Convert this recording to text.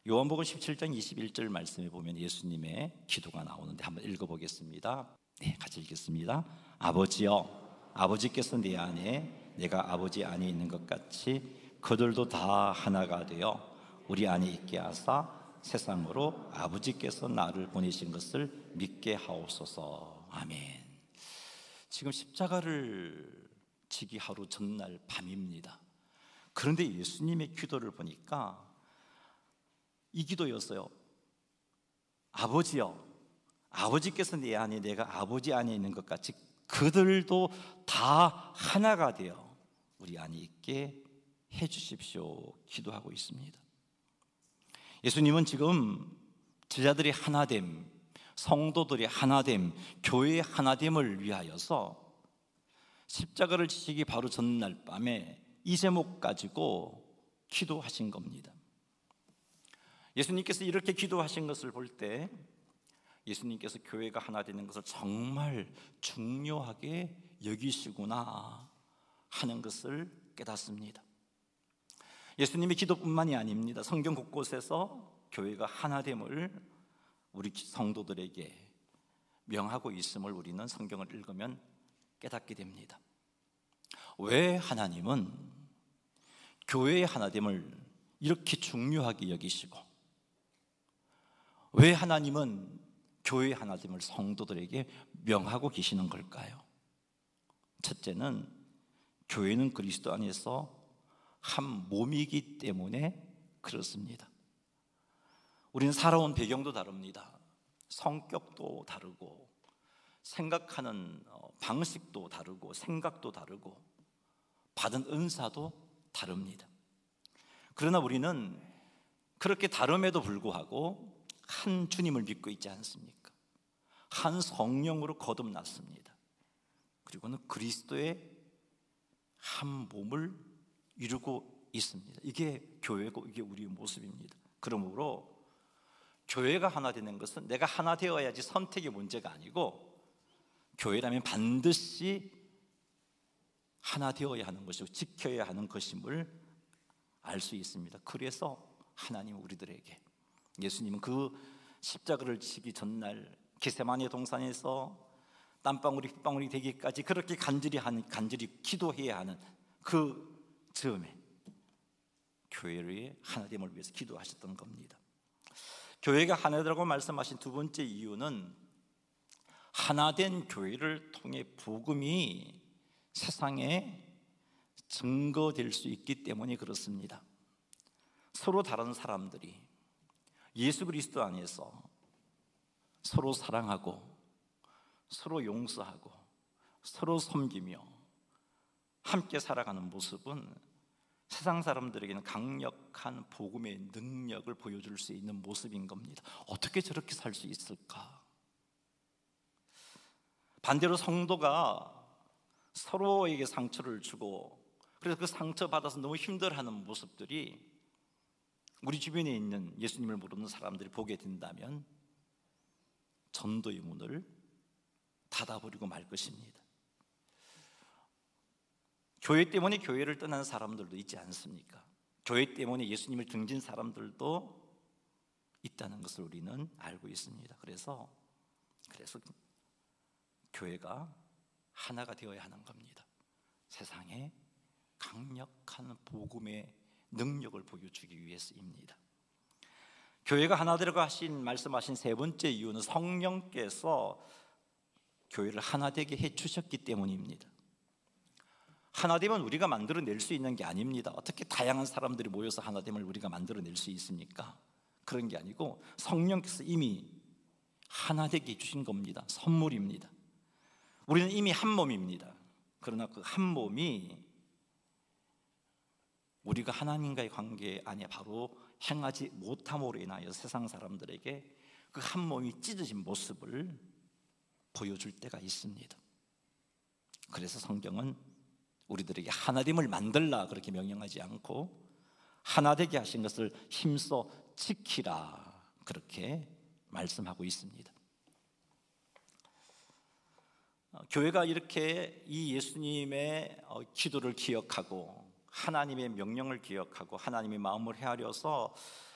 요한복음 17장 21절 말씀에 보면 예수님의 기도가 나오는데 한번 읽어보겠습니다. 네, 같이 읽겠습니다. 아버지여, 아버지께서 내 안에 내가 아버지 안에 있는 것 같이 그들도 다 하나가 되어 우리 안에 있게 하사 세상으로 아버지께서 나를 보내신 것을 믿게 하옵소서. 아멘. 지금 십자가를 지기 하루 전날 밤입니다. 그런데 예수님의 기도를 보니까 이 기도였어요. 아버지여, 아버지께서 내 안에 내가 아버지 안에 있는 것 같이 그들도 다 하나가 되어 우리 안에 있게 해 주십시오. 기도하고 있습니다. 예수님은 지금 제자들이 하나됨, 성도들이 하나됨, 교회의 하나됨을 위하여서 십자가를 지시기 바로 전날 밤에 이 제목 가지고 기도하신 겁니다. 예수님께서 이렇게 기도하신 것을 볼 때 예수님께서 교회가 하나 되는 것을 정말 중요하게 여기시구나 하는 것을 깨닫습니다. 예수님의 기도뿐만이 아닙니다. 성경 곳곳에서 교회가 하나됨을 우리 성도들에게 명하고 있음을 우리는 성경을 읽으면 깨닫게 됩니다. 왜 하나님은 교회의 하나됨을 이렇게 중요하게 여기시고, 왜 하나님은 교회의 하나됨을 성도들에게 명하고 계시는 걸까요? 첫째는 교회는 그리스도 안에서 한 몸이기 때문에 그렇습니다. 우리는 살아온 배경도 다릅니다. 성격도 다르고 생각하는 방식도 다르고 생각도 다르고 받은 은사도 다릅니다. 그러나 우리는 그렇게 다름에도 불구하고 한 주님을 믿고 있지 않습니까? 한 성령으로 거듭났습니다. 그리고는 그리스도의 한 몸을 이루고 있습니다. 이게 교회고 이게 우리의 모습입니다. 그러므로 교회가 하나 되는 것은 내가 하나 되어야지 선택의 문제가 아니고 교회라면 반드시 하나 되어야 하는 것이고 지켜야 하는 것임을 알 수 있습니다. 그래서 하나님은 우리들에게, 예수님은 그 십자가를 지기 전날 겟세마네 동산에서 땀방울이 핏방울이 되기까지 그렇게 간절히 기도해야 하는 그 즈음에 교회의 하나됨을 위해서 기도하셨던 겁니다. 교회가 하나되라고 말씀하신 두 번째 이유는 하나된 교회를 통해 복음이 세상에 증거될 수 있기 때문에 그렇습니다. 서로 다른 사람들이 예수 그리스도 안에서 서로 사랑하고 서로 용서하고 서로 섬기며 함께 살아가는 모습은 세상 사람들에게는 강력한 복음의 능력을 보여줄 수 있는 모습인 겁니다. 어떻게 저렇게 살 수 있을까? 반대로 성도가 서로에게 상처를 주고 그래서 그 상처받아서 너무 힘들어하는 모습들이 우리 주변에 있는 예수님을 모르는 사람들이 보게 된다면 전도의 문을 닫아버리고 말 것입니다. 교회 때문에 교회를 떠난 사람들도 있지 않습니까? 교회 때문에 예수님을 등진 사람들도 있다는 것을 우리는 알고 있습니다. 그래서 교회가 하나가 되어야 하는 겁니다. 세상에 강력한 복음의 능력을 보여주기 위해서입니다. 교회가 하나 되라고 말씀하신 세 번째 이유는 성령께서 교회를 하나 되게 해주셨기 때문입니다. 하나됨은 우리가 만들어낼 수 있는 게 아닙니다. 어떻게 다양한 사람들이 모여서 하나됨을 우리가 만들어낼 수 있습니까? 그런 게 아니고 성령께서 이미 하나 되게 해주신 겁니다. 선물입니다. 우리는 이미 한 몸입니다. 그러나 그 한 몸이 우리가 하나님과의 관계 안에 바로 행하지 못함으로 인하여 세상 사람들에게 그 한 몸이 찢어진 모습을 보여줄 때가 있습니다. 그래서 성경은 우리들에게 하나됨을 만들라 그렇게 명령하지 않고 하나 되게 하신 것을 힘써 지키라 그렇게 말씀하고 있습니다. 교회가 이렇게 이 예수님의 기도를 기억하고 하나님의 명령을 기억하고 하나님의 마음을 헤아려서